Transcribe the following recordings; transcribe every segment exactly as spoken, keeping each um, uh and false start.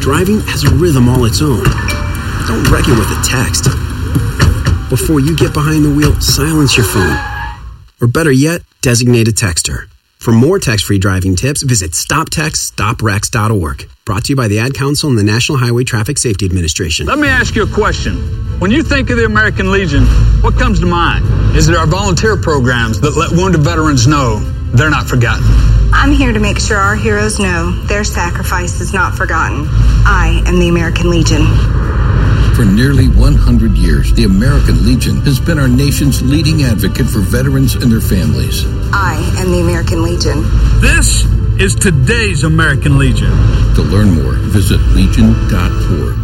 Driving has a rhythm all its own. Don't wreck it with a text. Before you get behind the wheel, silence your phone. Or better yet, designate a texter. For more text-free driving tips, visit stop text stop wrecks dot org. Brought to you by the Ad Council and the National Highway Traffic Safety Administration. Let me ask you a question. When you think of the American Legion, what comes to mind? Is it our volunteer programs that let wounded veterans know they're not forgotten? I'm here to make sure our heroes know their sacrifice is not forgotten. I am the American Legion. For nearly one hundred years, the American Legion has been our nation's leading advocate for veterans and their families. I am the American Legion. This is today's American Legion. To learn more, visit legion dot org.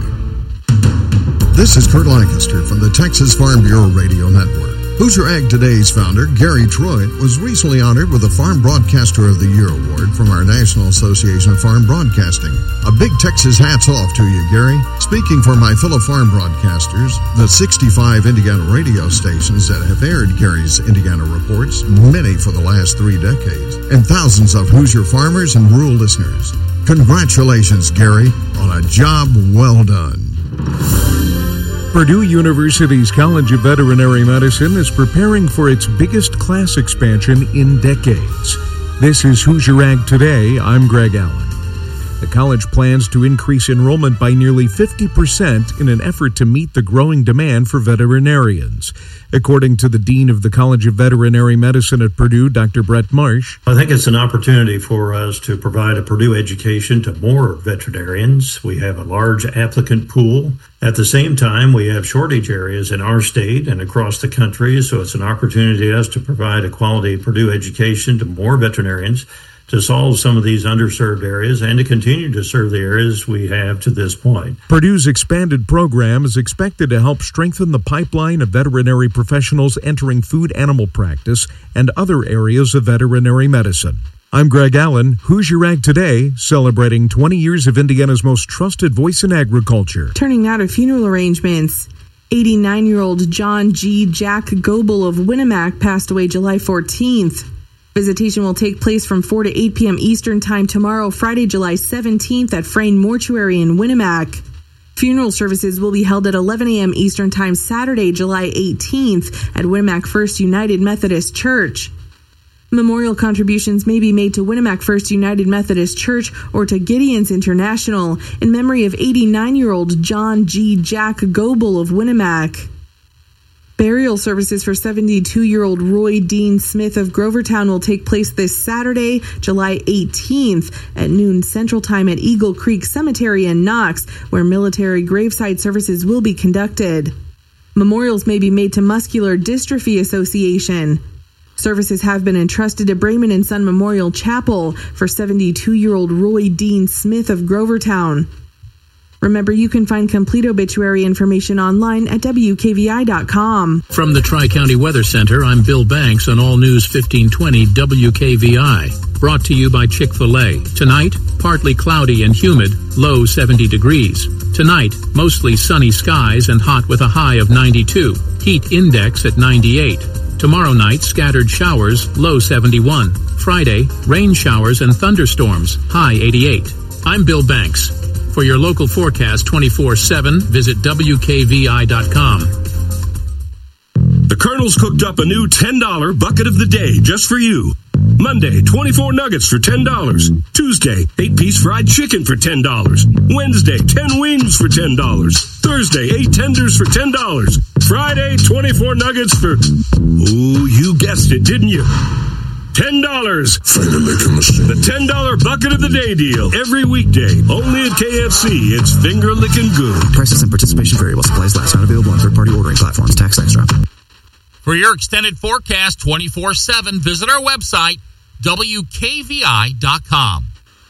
This is Kurt Lancaster from the Texas Farm Bureau Radio Network. Hoosier Ag Today's founder, Gary Troy, was recently honored with the Farm Broadcaster of the Year award from our National Association of Farm Broadcasting. A big Texas hats off to you, Gary. Speaking for my fellow farm broadcasters, the sixty-five Indiana radio stations that have aired Gary's Indiana reports, many for the last three decades, and thousands of Hoosier farmers and rural listeners. Congratulations, Gary, on a job well done. Purdue University's College of Veterinary Medicine is preparing for its biggest class expansion in decades. This is Hoosier Ag Today. I'm Greg Allen. The college plans to increase enrollment by nearly fifty percent in an effort to meet the growing demand for veterinarians. According to the Dean of the College of Veterinary Medicine at Purdue, Doctor Brett Marsh. I think it's an opportunity for us to provide a Purdue education to more veterinarians. We have a large applicant pool. At the same time, we have shortage areas in our state and across the country, so it's an opportunity for us to provide a quality Purdue education to more veterinarians, to solve some of these underserved areas and to continue to serve the areas we have to this point. Purdue's expanded program is expected to help strengthen the pipeline of veterinary professionals entering food animal practice and other areas of veterinary medicine. I'm Greg Allen, Hoosier Ag Today, celebrating twenty years of Indiana's most trusted voice in agriculture. Turning now to funeral arrangements. eighty-nine-year-old John G. Jack Goebel of Winnemac passed away July fourteenth. Visitation will take place from four to eight p.m. Eastern Time tomorrow, Friday, July seventeenth at Frayne Mortuary in Winnemac. Funeral services will be held at eleven a.m. Eastern Time Saturday, July eighteenth at Winnemac First United Methodist Church. Memorial contributions may be made to Winnemac First United Methodist Church or to Gideon's International in memory of eighty-nine-year-old John G. Jack Goebel of Winnemac. Burial services for seventy-two-year-old Roy Dean Smith of Grovertown will take place this Saturday, July eighteenth at noon Central Time at Eagle Creek Cemetery in Knox, where military graveside services will be conducted. Memorials may be made to Muscular Dystrophy Association. Services have been entrusted to Brayman and Son Memorial Chapel for seventy-two-year-old Roy Dean Smith of Grovertown. Remember, you can find complete obituary information online at W K V I dot com. From the Tri-County Weather Center, I'm Bill Banks on All News fifteen twenty W K V I. Brought to you by Chick-fil-A. Tonight, partly cloudy and humid, low seventy degrees. Tonight, mostly sunny skies and hot with a high of ninety-two. Heat index at ninety-eight. Tomorrow night, scattered showers, low seventy-one. Friday, rain showers and thunderstorms, high eighty-eight. I'm Bill Banks. For your local forecast twenty-four seven, visit W K V I dot com. The Colonel's cooked up a new ten dollar bucket of the day just for you. Monday, twenty-four nuggets for ten dollars. Tuesday, eight-piece fried chicken for ten dollars. Wednesday, ten wings for ten dollars. Thursday, eight tenders for ten dollars. Friday, twenty-four nuggets for... Ooh, you guessed it, didn't you? ten dollars. The ten dollar bucket of the day deal. Every weekday. Only at K F C. It's finger licking good. Prices and participation vary while supplies last. Not available on third-party ordering platforms. Tax extra. For your extended forecast twenty-four seven, visit our website, W K V I dot com.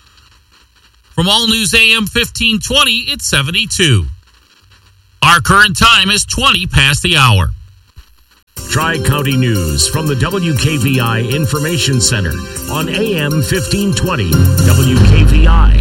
From All News A M fifteen twenty, it's seventy-two. Our current time is twenty past the hour. Tri-County News from the W K V I Information Center on A M fifteen twenty W K V I.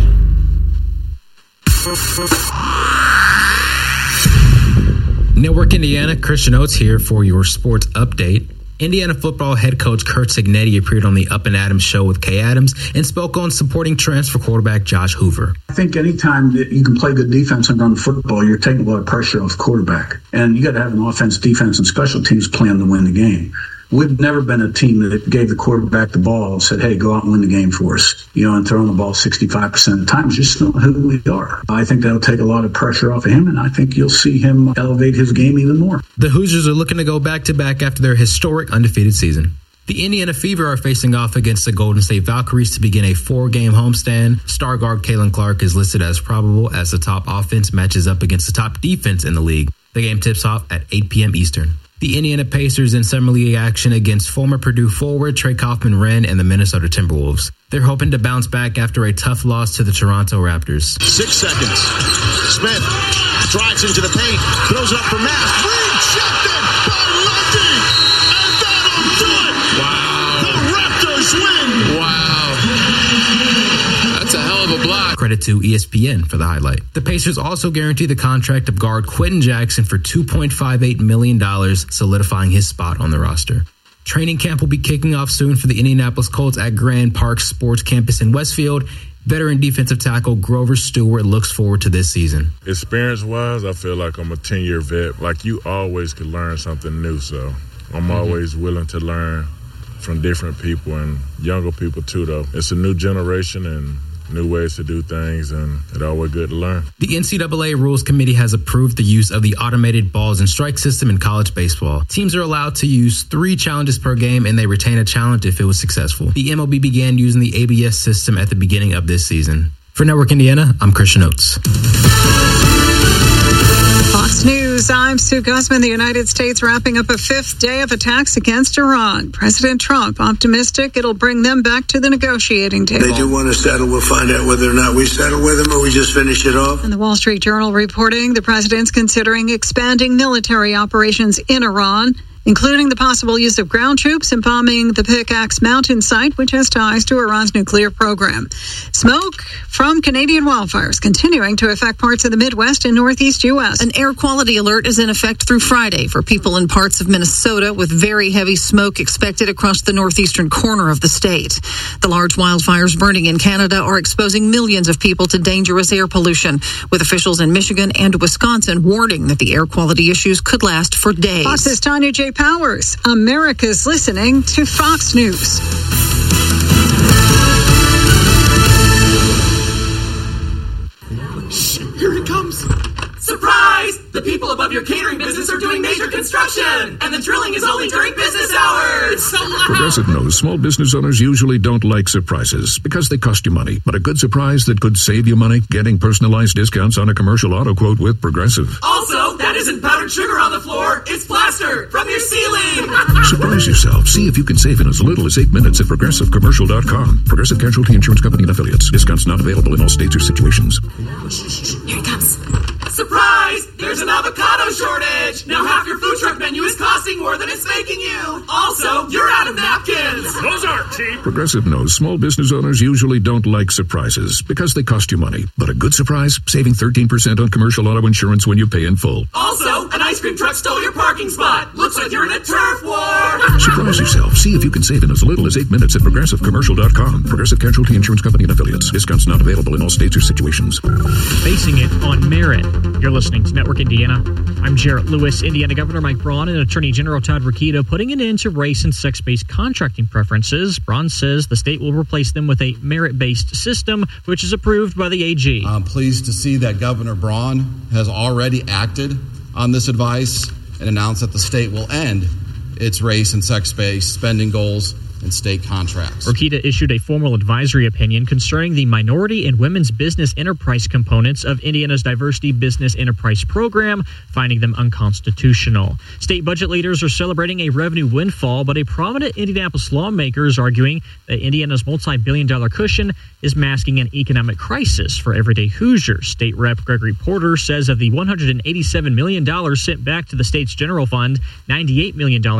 Network Indiana, Christian Oates here for your sports update. Indiana football head coach Curt Cignetti appeared on the Up and Adams show with Kay Adams and spoke on supporting transfer quarterback Josh Hoover. I think anytime that you can play good defense and run football, you're taking a lot of pressure off the quarterback. And you got to have an offense, defense, and special teams plan to win the game. We've never been a team that gave the quarterback the ball and said, hey, go out and win the game for us, you know, and throwing the ball sixty-five percent of the time. It's just not who we are. I think that'll take a lot of pressure off of him, and I think you'll see him elevate his game even more. The Hoosiers are looking to go back-to-back after their historic undefeated season. The Indiana Fever are facing off against the Golden State Valkyries to begin a four-game homestand. Star guard Kalen Clark is listed as probable as the top offense matches up against the top defense in the league. The game tips off at eight p.m. Eastern. The Indiana Pacers in summer league action against former Purdue forward Trey Kaufman-Renn and the Minnesota Timberwolves. They're hoping to bounce back after a tough loss to the Toronto Raptors. Six seconds. Smith drives into the paint, throws it up for Mass. Rejected by Lundy, and that'll do it. Wow. The Raptors win. Wow. That's a hell of a block. Credit to E S P N for the highlight. The Pacers also guarantee the contract of guard Quentin Jackson for two point five eight million dollars, solidifying his spot on the roster. Training camp will be kicking off soon for the Indianapolis Colts at Grand Park Sports Campus in Westfield. Veteran defensive tackle Grover Stewart looks forward to this season. Experience-wise, I feel like I'm a ten-year vet. Like, you always could learn something new, so I'm mm-hmm. always willing to learn from different people and younger people, too, though. It's a new generation and new ways to do things, and it's always good to learn. The N C double A Rules Committee has approved the use of the automated balls and strike system in college baseball. Teams are allowed to use three challenges per game, and they retain a challenge if it was successful. The M L B began using the A B S system at the beginning of this season. For Network Indiana, I'm Christian Oates. Fox News, I'm Sue Guzman. The United States wrapping up a fifth day of attacks against Iran. President Trump optimistic it'll bring them back to the negotiating table. They do want to settle. We'll find out whether or not we settle with them or we just finish it off. And the Wall Street Journal reporting the president's considering expanding military operations in Iran, including the possible use of ground troops and bombing the Pickaxe Mountain site, which has ties to Iran's nuclear program. Smoke from Canadian wildfires continuing to affect parts of the Midwest and Northeast U S. An air quality alert is in effect through Friday for people in parts of Minnesota, with very heavy smoke expected across the northeastern corner of the state. The large wildfires burning in Canada are exposing millions of people to dangerous air pollution, with officials in Michigan and Wisconsin warning that the air quality issues could last for days. Fox's Tanya J. Powers. America's listening to Fox News. Shh, here it comes. Surprise! The people above your catering business are doing major construction, and the drilling is only during business hours. It's so loud. Progressive knows small business owners usually don't like surprises because they cost you money. But a good surprise that could save you money, getting personalized discounts on a commercial auto quote with Progressive. Also, that isn't powdered sugar on the floor. It's plaster from your ceiling. Surprise yourself. See if you can save in as little as eight minutes at progressive commercial dot com. Progressive Casualty Insurance Company and Affiliates. Discounts not available in all states or situations. Here it comes. Surprise! There's an avocado shortage! Now half your food truck menu is costing more than it's making you! Also, you're out of napkins! Those aren't cheap! Progressive knows small business owners usually don't like surprises because they cost you money. But a good surprise, saving thirteen percent on commercial auto insurance when you pay in full. Also, an ice cream truck stole your parking spot! Looks like you're in a turf war! Surprise yourself. See if you can save in as little as eight minutes at progressive commercial dot com. Progressive Casualty Insurance Company and Affiliates. Discounts not available in all states or situations. Basing it on merit. You're listening to Network Indiana. I'm Jarrett Lewis. Indiana Governor Mike Braun and Attorney General Todd Rokita putting an end to race and sex-based contracting preferences. Braun says the state will replace them with a merit-based system, which is approved by the A G. I'm pleased to see that Governor Braun has already acted on this advice and announced that the state will end its race and sex-based spending goals and state contracts. Rokita issued a formal advisory opinion concerning the minority and women's business enterprise components of Indiana's Diversity Business Enterprise Program, finding them unconstitutional. State budget leaders are celebrating a revenue windfall, but a prominent Indianapolis lawmaker is arguing that Indiana's multi-billion dollar cushion is masking an economic crisis for everyday Hoosiers. State Rep Gregory Porter says of the one hundred eighty-seven million dollars sent back to the state's general fund, ninety-eight million dollars